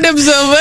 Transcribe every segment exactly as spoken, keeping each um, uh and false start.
good observer.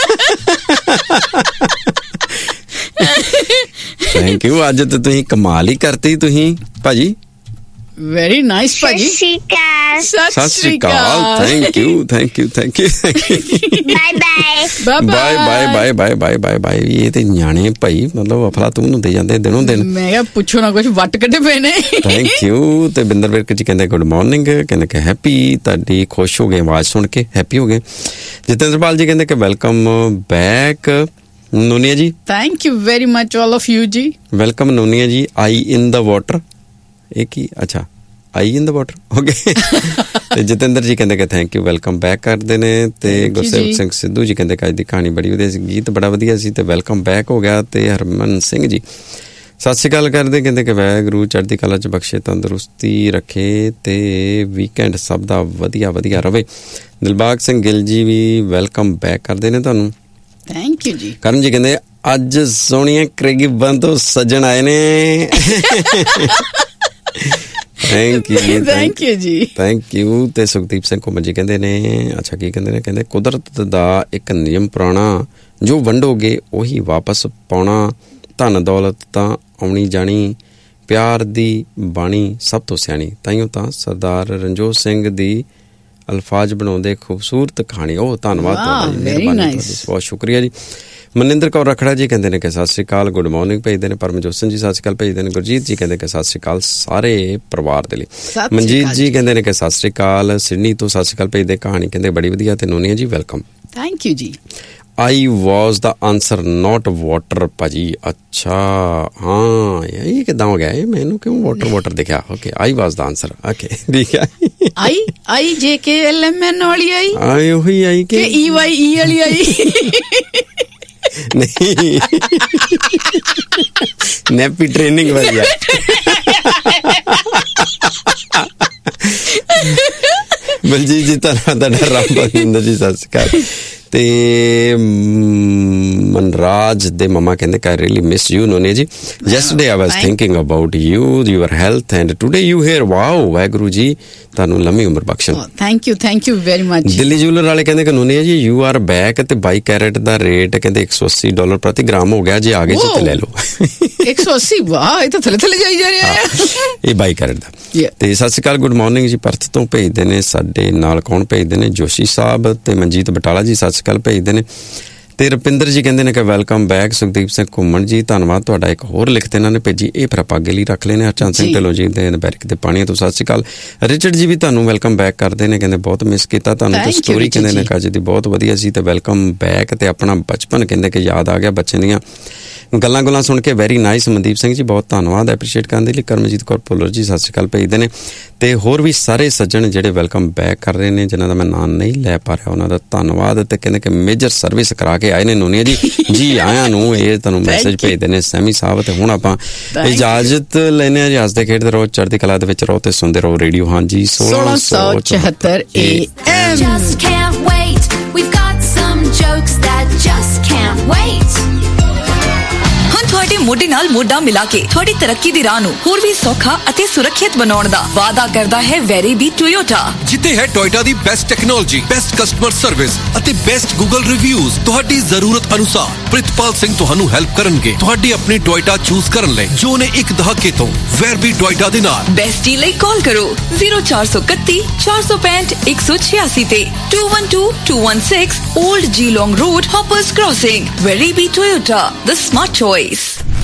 Thank you. ਅੱਜ ਤਾਂ ਤੁਸੀਂ ਕਮਾਲ ਹੀ ਕਰਤੀ ਤੁਸੀਂ ਭਾਜੀ। ਵੈਰੀ ਨਾਈਸ ਭਾਜੀ। ਸਤਿ ਸ਼੍ਰੀ ਅਕਾਲ। Thank you thank you thank you bye bye bye bye bye bye bye bye bye. ਇਹ ਤੇ ਨਿਆਣੇ ਭਾਈ ਮਤਲਬ ਅਫਲਾ ਤੂੰ ਹੁੰਦੇ ਜਾਂਦੇ ਦਿਨੋਂ ਦਿਨ। ਮੈਂ ਕਿਹਾ ਪੁੱਛੋ ਨਾ ਕੁਛ, ਵੱਟ ਕੱਢੇ ਪਏ ਨੇ। Thank you. ਤੇ ਬਿੰਦਰ ਵਿਰਕ ਜੀ ਕਹਿੰਦੇ ਗੁੱਡ ਮਾਰਨਿੰਗ, ਕਹਿੰਦੇ ਕਿ ਹੈਪੀ, ਤੁਹਾਡੀ ਖੁਸ਼ ਹੋ ਗਏ ਆਵਾਜ਼ ਸੁਣ ਕੇ, ਹੈਪੀ ਹੋ ਗਏ। ਜਤਿੰਦਰਪਾਲ ਜੀ ਕਹਿੰਦੇ ਕਿ ਵੈਲਕਮ ਬੈਕ ਨੂਨੀਆ ਜੀ। Thank you very much all of you ਜੀ। ਵੈਲਕਮ ਨੂਨੀਆ ਜੀ। ਆਈ ਇਨ ਦਾ ਵਾਟਰ, ਇਹ ਕੀ? ਅੱਛਾ ਆਈ ਇਨ ਦਾ ਵਾਟਰ, ਓਕੇ। ਤੇ ਜਤਿੰਦਰ ਜੀ ਕਹਿੰਦੇ ਕਿ ਥੈਂਕ ਯੂ, ਵੈਲਕਮ ਬੈਕ ਕਰਦੇ ਨੇ। ਤੇ ਗੁਰਸੇਵਕ ਸਿੰਘ ਸਿੱਧੂ ਜੀ ਕਹਿੰਦੇ ਕਿ ਅੱਜ ਦੀ ਕਹਾਣੀ ਬੜੀ ਵਧੀਆ ਸੀ, ਗੀਤ ਬੜਾ ਵਧੀਆ ਸੀ ਤੇ ਵੈਲਕਮ ਬੈਕ ਹੋ ਗਿਆ। ਤੇ ਹਰਮਨ ਸਿੰਘ ਜੀ ਸਤਿ ਸ਼੍ਰੀ ਅਕਾਲ ਕਰਦੇ, ਕਹਿੰਦੇ ਕਿ ਵਾਹਿਗੁਰੂ ਚੜ੍ਹਦੀ ਕਲਾ 'ਚ ਬਖਸ਼ੇ, ਤੰਦਰੁਸਤੀ ਰੱਖੇ ਤੇ ਵੀਕਐਂਡ ਸਭ ਦਾ ਵਧੀਆ ਵਧੀਆ ਰਵੇ। ਦਿਲਬਾਗ ਸਿੰਘ ਗਿੱਲ ਜੀ ਵੀ ਵੈਲਕਮ ਬੈਕ ਕਰਦੇ ਨੇ ਤੁਹਾਨੂੰ। ਥੈਂਕ ਯੂ ਜੀ। ਕਰਨ ਜੀ ਕਹਿੰਦੇ ਅੱਜ ਸੋਹਣੀਆਂ ਕਰੇਗੀਬਾਂ ਤੋਂ ਸੱਜਣ ਆਏ ਨੇ। ਥੈਂਕ ਯੂ ਥੈਂਕ ਯੂ ਜੀ। Thank you. ਤੇ ਸੁਖਦੀਪ ਸਿੰਘ ਘੁੰਮਣ ਜੀ ਕਹਿੰਦੇ ਨੇ ਅੱਛਾ ਕੀ ਕਹਿੰਦੇ ਨੇ, ਕਹਿੰਦੇ ਕੁਦਰਤ ਦਾ ਇੱਕ ਨਿਯਮ ਪੁਰਾਣਾ, ਜੋ ਵੰਡੋਗੇ ਉਹੀ ਵਾਪਸ ਪਾਉਣਾ, ਧਨ ਦੌਲਤ ਤਾਂ ਆਉਣੀ ਜਾਣੀ, ਪਿਆਰ ਦੀ ਬਾਣੀ ਸਭ ਤੋਂ ਸਿਆਣੀ। ਤਾਈਓ ਤਾਂ ਸਰਦਾਰ ਰਣਜੋਤ ਸਿੰਘ ਦੀ ਅਲਫਾਜ਼ ਬਣਾਉਂਦੇ ਖੂਬਸੂਰਤ ਕਹਾਣੀ। ਉਹ ਧੰਨਵਾਦ ਤੁਹਾਡਾ ਜੀ, ਮਿਹਰਬਾਨੀ ਤੁਹਾਡੀ, ਬਹੁਤ ਸ਼ੁਕਰੀਆ ਜੀ। ਮਨਿੰਦਰ ਕੌਰ ਰਖੜਾ ਜੀ ਕਹਿੰਦੇ ਨੇ ਕਿ ਸਤਿ ਸ਼੍ਰੀ ਅਕਾਲ, ਗੁੱਡ ਮਾਰਨਿੰਗ ਭੇਜਦੇ ਨੇ। ਪਰਮਜੋਤ ਸਿੰਘ ਜੀ ਸਤਿ ਸ਼੍ਰੀ ਅਕਾਲ ਭੇਜਦੇ ਨੇ। ਗੁਰਜੀਤ ਜੀ ਕਹਿੰਦੇ ਕਿ ਸਤਿ ਸ਼੍ਰੀ ਅਕਾਲ ਸਾਰੇ ਪਰਿਵਾਰ ਦੇ ਲਈ। ਮਨਜੀਤ ਜੀ ਕਹਿੰਦੇ ਨੇ ਕਿ ਸਤਿ ਸ਼੍ਰੀ ਅਕਾਲ, ਸਿਡਨੀ ਤੋਂ ਸਤਿ ਸ਼੍ਰੀ ਅਕਾਲ ਭੇਜਦੇ, ਕਹਾਣੀ ਕਹਿੰਦੇ ਬੜੀ ਵਧੀਆ। ਤੇ ਨੂਨੀਆ ਜੀ ਵੈਲਕਮ। ਥੈਂਕ ਯੂ ਜੀ। ਆਈ ਵਾਜ਼ ਦਾ ਆਂਸਰ ਨੋਟ ਵਾਟਰ ਭਾਜੀ। ਅੱਛਾ ਹਾਂ, ਇਹ ਕਿੱਦਾਂ ਹੋ ਗਿਆ? ਇਹ ਮੈਨੂੰ ਕਿਉਂ ਵਾਟਰ ਵਾਟਰ ਦਿਖਿਆ? ਓਕੇ ਆਈ ਵਾਜ਼ ਦਾ ਆਂਸਰ, ਓਕੇ ਠੀਕ ਹੈ। ਆਈ ਆਈ ਜੇ ਕੇ ਐਲ ਐਮ ਐਨ ਵਾਲੀ ਆਈ ਆਈ ਉਹੀ ਆਈ ਕਿ ਈ ਵਾਈ ਈ ਵਾਲੀ ਆਈ? ਨਹੀਂ, ਨੈਪੀ ਟ੍ਰੇਨਿੰਗ ਵਾਲੀ ਆ। ਬਲਜੀਤ ਜੀ ਧੰਨਵਾਦ ਤੁਹਾਡਾ। ਰਾਮ ਬਲਜਿੰਦਰ ਜੀ ਸਤਿ ਸ਼੍ਰੀ ਅਕਾਲ। ਤੇ ਮਨਰਾਜ ਦੇ ਮਮਾ ਕਹਿੰਦੇ ਕਿ ਆਈ ਰੀਅਲੀ ਮਿਸ ਯੂ ਨੂਨੀਆ ਜੀ। Yesterday I was thinking about you, your health and today you hair. Wow, Waheguru ji ਤੁਹਾਨੂੰ ਲੰਮੀ ਉਮਰ ਬਖਸ਼ਣ। Thank you thank you very much. Delhi ਜੂਲਰ ਵਾਲੇ ਕਹਿੰਦੇ ਕਿ ਨੂਨੀਆ ਜੀ ਯੂ ਆਰ ਬੈਕ। ਤੇ ਬਾਈ ਕੈਰਟ ਦਾ ਰੇਟ ਕਹਿੰਦੇ ਇੱਕ ਸੌ ਅੱਸੀ ਡਾਲਰ ਪ੍ਰਤੀ ਗ੍ਰਾਮ ਹੋ ਗਿਆ, ਜੇ ਆਗੇ ਜੀ ਤੇ ਲੈ ਲਓ। ਇੱਕ ਸੌ ਅੱਸੀ? ਵਾਹ, ਇਹ ਤਾਂ ਥੱਲੇ ਥੱਲੇ ਜਾਈ ਜਾ ਰਿਹਾ ਹੈ। ਇਹ ਬਾਈ ਕੈਰਟ ਦਾ। ਤੇ ਸਤਿ ਸ਼੍ਰੀ ਅਕਾਲ, ਗੁੱਡ ਮਾਰਨਿੰਗ ਜੀ। ਪਰਥ ਤੋਂ ਭੇਜਦੇ ਨੇ ਸਾਡੇ ਨਾਲ, ਕੌਣ ਭੇਜਦੇ ਨੇ? ਜੋਸ਼ੀ ਸਾਹਿਬ ਤੇ ਮਨਜੀਤ ਬਟਾਲਾ ਜੀ ਸਤਿ ਸ਼੍ਰੀ ਅਕਾਲ ਭੇਜਦੇ ਨੇ। ਤੇ ਰੁਪਿੰਦਰ ਜੀ ਕਹਿੰਦੇ ਨੇ ਕਿ ਵੈਲਕਮ ਬੈਕ। ਸੁਖਦੀਪ ਸਿੰਘ ਘੁੰਮਣ ਜੀ ਧੰਨਵਾਦ ਤੁਹਾਡਾ। ਇੱਕ ਹੋਰ ਲਿਖਤ ਇਹਨਾਂ ਨੇ ਭੇਜੀ, ਇਹ ਫਿਰ ਆਪਾਂ ਅੱਗੇ ਲਈ ਰੱਖ ਲੈਣੇ। ਹਰਚੰਦ ਸਿੰਘ ਢਿੱਲੋਂ ਜੀ ਦੇ ਬੈਰਿਕ ਦੇ ਪਾਣੀਆਂ ਤੋਂ ਸਤਿ ਸ਼੍ਰੀ ਅਕਾਲ। ਰਿਚਰਡ ਜੀ ਵੀ ਤੁਹਾਨੂੰ ਵੈਲਕਮ ਬੈਕ ਕਰਦੇ ਨੇ, ਕਹਿੰਦੇ ਬਹੁਤ ਮਿਸ ਕੀਤਾ ਤੁਹਾਨੂੰ। ਤੇ ਸਟੋਰੀ ਕਹਿੰਦੇ ਨੇ ਅੱਜ ਦੀ ਬਹੁਤ ਵਧੀਆ ਸੀ ਤੇ ਵੈਲਕਮ ਬੈਕ। ਤੇ ਆਪਣਾ ਬਚਪਨ ਕਹਿੰਦੇ ਕਿ ਯਾਦ ਆ ਗਿਆ, ਬੱਚੇ ਦੀਆਂ ਗੱਲਾਂ ਗੁੱਲਾਂ ਸੁਣ ਕੇ ਵੈਰੀ ਨਾਈਸ। ਮਨਦੀਪ ਸਿੰਘ ਜੀ ਬਹੁਤ ਧੰਨਵਾਦ ਐਪਰੀਸ਼ੀਏਟ ਕਰਨ ਦੇ ਲਈ। ਕਰਮਜੀਤ ਕੌਰ ਭੁੱਲਰ ਜੀ ਸਤਿ ਸ਼੍ਰੀ ਅਕਾਲ ਭੇਜਦੇ ਨੇ। ਤੇ ਹੋਰ ਵੀ ਸਾਰੇ ਸੱਜਣ ਜਿਹੜੇ ਵੈਲਕਮ ਬੈਕ ਕਰ ਰਹੇ ਨੇ, ਜਿਨ੍ਹਾਂ ਦਾ ਮੈਂ ਨਾਮ ਨਹੀਂ ਲੈ ਪਾ ਰਿਹਾ, ਉਹਨਾਂ ਦਾ ਧੰਨਵਾਦ। ਤੇ ਕਹਿੰਦੇ ਕਿ ਮੇਜਰ ਸਰਵਿਸ ਕਰਾ ਕੇ ਆਏ ਨੇ ਨੂਨੀਆ ਜੀ। ਜੀ ਆਇਆਂ ਨੂੰ, ਇਹ ਤੁਹਾਨੂੰ ਮੈਸੇਜ ਭੇਜਦੇ ਨੇ ਸੈਮੀ ਸਾਹਿਬ। ਤੇ ਹੁਣ ਆਪਾਂ ਇਜਾਜ਼ਤ ਲੈਂਦੇ ਹਾਂ ਜੀ। ਹੱਸਦੇ ਖੇਡਦੇ ਰਹੋ, ਚੜ੍ਹਦੀ ਕਲਾ ਦੇ ਵਿੱਚ ਰਹੋ ਤੇ ਸੁਣਦੇ ਰਹੋ ਰੇਡੀਓ ਹਾਂਜੀ ਸੋਲਾਂ ਸੌ ਚੁਹੱਤਰ ਏ ਐਮ। ਤੁਹਾਡੇ ਮੋਢੇ ਨਾਲ ਮੋਢਾ ਮਿਲਾ ਕੇ ਤੁਹਾਡੀ ਤਰੱਕੀ ਦੀ ਰਾਹ ਨੂੰ ਹੋਰ ਵੀ ਸੌਖਾ ਅਤੇ ਸੁਰੱਖਿਅਤ ਬਣਾਉਣ ਦਾ ਵਾਅਦਾ ਕਰਦਾ ਹੈ ਵੈਰੀਬੀ ਟੋਯੋਟਾ, ਜਿੱਥੇ ਹੈ ਟੋਯੋਟਾ ਦੀ best technology, best customer service ਅਤੇ ਬੈਸਟ ਗੂਗਲ ਰਿਵਿਊਜ਼। ਤੁਹਾਡੀ ਜ਼ਰੂਰਤ ਅਨੁਸਾਰ ਪ੍ਰਿਤਪਾਲ ਸਿੰਘ ਤੁਹਾਨੂੰ ਹੈਲਪ ਕਰਨਗੇ ਤੁਹਾਡੀ ਆਪਣੀ ਟੋਯੋਟਾ ਚੂਜ਼ ਕਰਨ ਲਈ, ਜੋ ਨੇ ਇੱਕ ਦਹਾਕੇ ਤੋਂ ਵੈਰਬੀ ਟੋਯੋਟਾ ਦੇ ਨਾਲ। ਬੈਸਟੀ ਲਈ ਕਾਲ ਕਰੋ ਜ਼ੀਰੋ ਚਾਰ ਸੌ ਇਕੱਤੀ ਚਾਰ ਸੌ ਪੈਂਹਠ ਇੱਕ ਸੌ ਛਿਆਸੀ ਤੇ to one two to one six old ਜੀ ਲੌਂਗ ਰੋਡ, ਹੌਪਰਸ ਕ੍ਰਾਸਿੰਗ। ਵੈਰਬੀ ਟੋਯੋਟਾ, ਦ ਸਮਾਰਟ ਚੋਇਸ।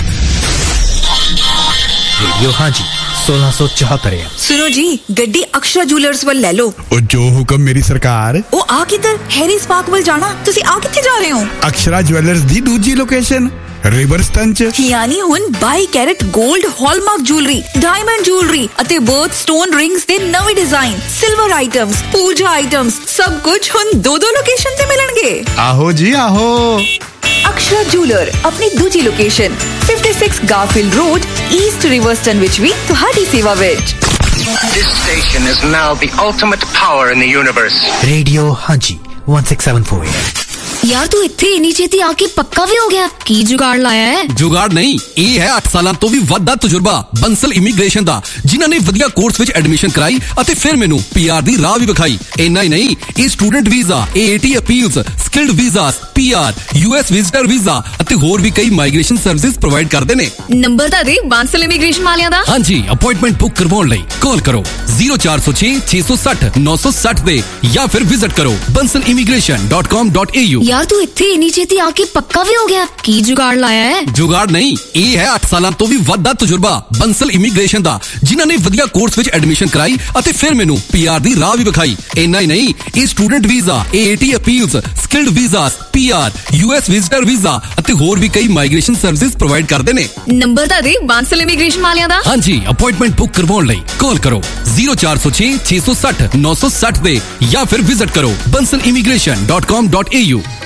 रेडियो हाँ जी सोलह सौ चौहत्तर। सुनो जी, गड्डी अक्षरा ज्वेलर्स वाल ले लो। ओ जो हुक्म मेरी सरकार। ओ आ किधर? हैरीज पार्क वाल जाना। तुसी आ किथे जा रहे हो? अक्षरा ज्वेलर्स दी दूजी लोकेशन रिवरस्टन च, यानी हुन by carat gold hallmark jewellery, diamond jewellery ਅਤੇ ਬਰਥ ਸਟੋਨ ਰਿੰਗਸ ਦੇ ਨਵੇਂ ਡਿਜ਼ਾਈਨ, ਸਿਲਵਰ ਆਈਟਮਸ, ਪੂਜਾ ਆਈਟਮਸ, ਸਭ ਕੁਝ ਹੁਣ ਦੋ ਦੋ ਲੋਕੇਸ਼ਨ ਤੇ ਮਿਲਣਗੇ। ਆਹੋ ਜੀ ਆਹੋ। ਅਕਸ਼ਰਾ ਜੂਲਰ ਆਪਣੀ ਦੂਜੀ ਲੋਕੇਸ਼ਨ ਛਪਨ ਗਾਰਫੀਲਡ ਰੋਡ, ਈਸਟ ਰਿਵਰਸਟਨ ਵਿੱਚ ਵੀ ਤੁਹਾਡੀ ਸੇਵਾ ਵਿੱਚ। This station is now the ultimate power in the universe. Radio Haji one six seven four. ਯਾਰ ਤੂੰ ਇੱਥੇ ਇੰਨੀ ਛੇਤੀ ਆ ਕੇ ਪੱਕਾ ਵੀ ਹੋ ਗਿਆ, ਕੀ ਜੁਗਾੜ ਲਾਇਆ ਹੈ? ਜੁਗਾੜ ਨਹੀਂ, ਇਹ ਹੈ ਅੱਠ ਸਾਲਾਂ ਤੋਂ ਵੀ ਵੱਧ ਦਾ ਤਜਰਬਾ ਬੰਸਲ ਇਮੀਗ੍ਰੇਸ਼ਨ ਦਾ, ਜਿਨ੍ਹਾਂ ਨੇ ਵਧੀਆ ਕੋਰਸ ਵਿੱਚ ਐਡਮਿਸ਼ਨ ਕਰਾਈ ਅਤੇ ਫਿਰ ਮੈਨੂੰ ਪੀਆਰ ਦੀ ਰਾਹ ਵੀ ਵਿਖਾਈ। ਇੰਨਾ ਹੀ ਨਹੀਂ, ਇਹ student visa, ਏਏਟੀ appeals, skilled visas, PR, US visitor visa ਅਤੇ ਹੋਰ ਵੀ ਕਈ ਮਾਈਗ੍ਰੇਸ਼ਨ ਸਰਵਿਸਿਜ਼ ਪ੍ਰੋਵਾਈਡ ਕਰਦੇ ਨੇ। ਨੰਬਰ ਤਾਂ ਦੇ ਬਾਂਸਲ ਇਮੀਗ੍ਰੇਸ਼ਨ ਵਾਲਿਆਂ ਦਾ। ਹਾਂਜੀ, ਅਪਾਇੰਟਮੈਂਟ ਬੁੱਕ ਕਰਵਾਉਣ ਲਈ ਕਾਲ ਕਰੋ ਜ਼ੀਰੋ ਚਾਰ ਸੌ ਛੇ ਛੇ ਸੌ ਸੱਠ ਨੌ ਸੌ ਸੱਠ ਦੇ ਜਾਂ ਫਿਰ ਵਿਜ਼ਿਟ ਕਰੋ Bansal immigration dot com dot a u। ਯਾਰ ਤੂੰ ਇੱਥੇ ਇੰਨੀ ਛੇਤੀ ਆ ਕੇ ਪੱਕਾ ਵੀ ਹੋ ਗਿਆ, ਕੀ ਜੁਗਾੜ ਲਾਇਆ ਹੈ? ਜੁਗਾੜ ਨਹੀਂ, ਇਹ ਹੈ ਅੱਠ ਸਾਲਾਂ ਤੋਂ ਵੀ ਵੱਧ ਦਾ ਤਜਰਬਾ ਬੰਸਲ ਇਮੀਗ੍ਰੇਸ਼ਨ ਦਾ, ਜਿਨ੍ਹਾਂ ਨੇ ਵਧੀਆ ਕੋਰਸ ਵਿੱਚ ਐਡਮਿਸ਼ਨ ਕਰਾਈ ਅਤੇ ਫਿਰ ਮੈਨੂੰ ਪੀਆਰ ਦੀ ਰਾਹ ਵੀ ਵਿਖਾਈ। ਇੰਨਾ ਹੀ ਨਹੀਂ, ਇਹ student visa, ਏਏਟੀ appeals, skilled visas, PR, US visitor visa ਅਤੇ ਹੋਰ ਵੀ ਕਈ ਮਾਈਗ੍ਰੇਸ਼ਨ ਸਰਵਿਸਿਜ਼ ਪ੍ਰੋਵਾਈਡ ਕਰਦੇ ਨੇ। ਨੰਬਰ ਤਾਂ ਦੇ ਬਾਂਸਲ ਇਮੀਗ੍ਰੇਸ਼ਨ ਵਾਲਿਆਂ ਦਾ। ਹਾਂਜੀ, ਅਪਾਇੰਟਮੈਂਟ ਬੁੱਕ ਕਰਵਾਉਣ ਲਈ ਕਾਲ ਕਰੋ ਜ਼ੀਰੋ ਚਾਰ ਸੌ ਛੇ ਛੇ ਸੌ ਸੱਠ ਨੌ ਸੌ ਸੱਠ ਦੇ ਜਾਂ ਫਿਰ ਵਿਜ਼ਿਟ ਕਰੋ Bansal immigration dot com dot a u।